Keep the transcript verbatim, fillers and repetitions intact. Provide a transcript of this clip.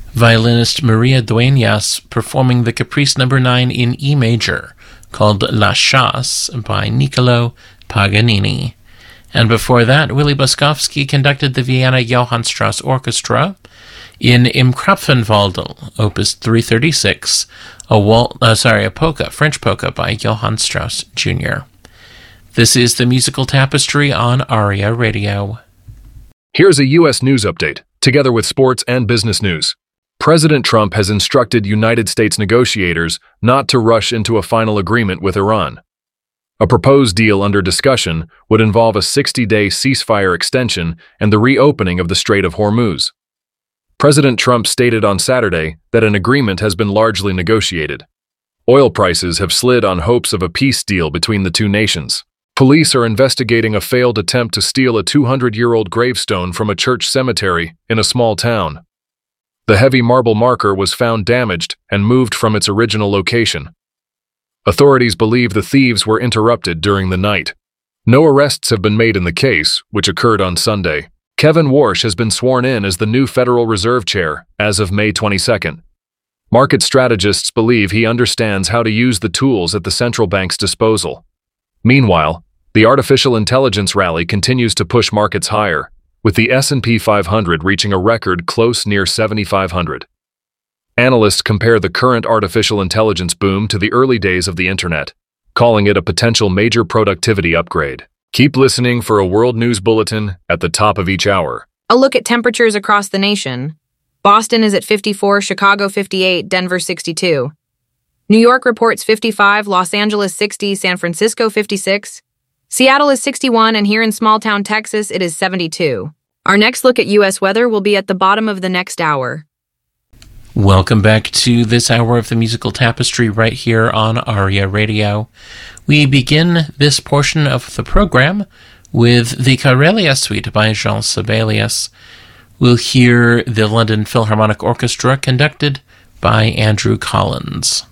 Violinist Maria Dueñas performing the Caprice number nine in E major, called La Chasse by Niccolo Paganini. And before that, Willy Boskovsky conducted the Vienna Johann Strauss Orchestra in Im Krapfenwandel, Opus three thirty-six, a wal- uh, sorry, a polka, French polka by Johann Strauss Junior This is the Musical Tapestry on ARIA Radio. Here's a U S news update, together with sports and business news. President Trump has instructed United States negotiators not to rush into a final agreement with Iran. A proposed deal under discussion would involve a sixty-day ceasefire extension and the reopening of the Strait of Hormuz. President Trump stated on Saturday that an agreement has been largely negotiated. Oil prices have slid on hopes of a peace deal between the two nations. Police are investigating a failed attempt to steal a two hundred year old gravestone from a church cemetery in a small town. The heavy marble marker was found damaged and moved from its original location. Authorities believe the thieves were interrupted during the night. No arrests have been made in the case, which occurred on Sunday. Kevin Warsh has been sworn in as the new Federal Reserve Chair as of May twenty-second. Market strategists believe he understands how to use the tools at the central bank's disposal. Meanwhile, the artificial intelligence rally continues to push markets higher, with the S and P five hundred reaching a record close near seventy-five hundred. Analysts compare the current artificial intelligence boom to the early days of the internet, calling it a potential major productivity upgrade. Keep listening for a world news bulletin at the top of each hour. A look at temperatures across the nation. Boston is at fifty-four, Chicago fifty-eight, Denver sixty-two. New York reports fifty-five, Los Angeles sixty, San Francisco fifty-six. Seattle is sixty-one, and here in small-town Texas, it is seventy-two. Our next look at U S weather will be at the bottom of the next hour. Welcome back to this hour of the Musical Tapestry right here on ARIA Radio. We begin this portion of the program with the Karelia Suite by Jean Sibelius. We'll hear the London Philharmonic Orchestra conducted by Andrew Collins.